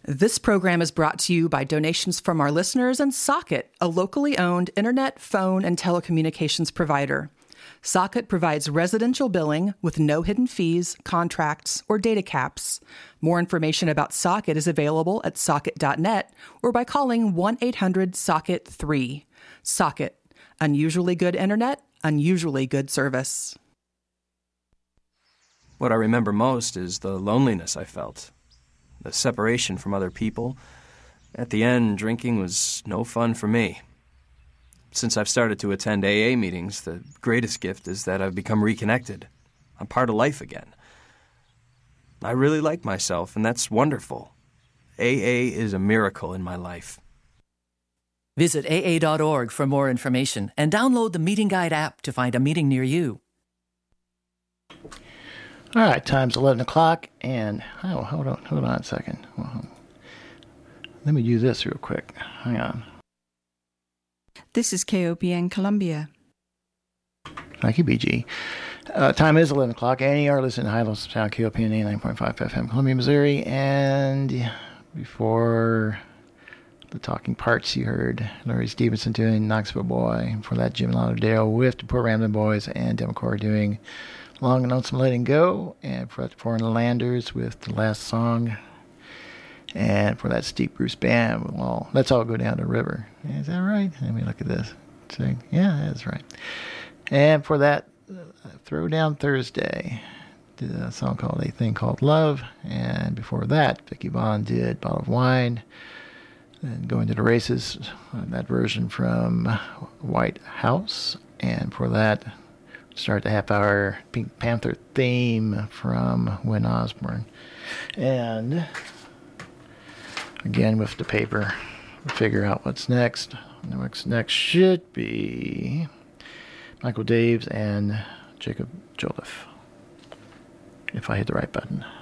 This program is brought to you by donations from our listeners and Socket, a locally owned internet, phone, and telecommunications provider. Socket provides residential billing with no hidden fees, contracts, or data caps. More information about Socket is available at socket.net or by calling 1-800-SOCKET-3. Socket, unusually good internet, unusually good service. What I remember most is the loneliness I felt, the separation from other people. At the end, drinking was no fun for me. Since I've started to attend AA meetings, the greatest gift is that I've become reconnected. I'm part of life again. I really like myself, and that's wonderful. AA is a miracle in my life. Visit AA.org for more information and download the Meeting Guide app to find a meeting near you. All right, time's 11 o'clock, and hold on a second. Let me do this real quick. Hang on. This is KOPN Columbia. Thank you, BG. Time is 11 o'clock, and you are listening to High Low Sound, KOPN 89.5 FM, Columbia, Missouri. And before the talking parts, you heard Larry Stevenson doing Knoxville Boy. And for that, Jim Lauderdale with the Port Ramblin' Boys and Democor doing Long and Lonesome Letting Go. And for that, the Foreign Landers with the last song. And for that, Steve Bruce Band with Let's All Go Down the River. Is that right? Let me look at this. Yeah, that's right. And for that, Throwdown Thursday, did a song called A Thing Called Love. And before that, Vicky Vaughn did Bottle of Wine. And Going to the Races, that version from White House. And for that, start the half-hour Pink Panther theme from Wynn Osborne. And again, with the paper, we'll figure out what's next. What's next should be Michael Daves and Jacob Joliffe, if I hit the right button.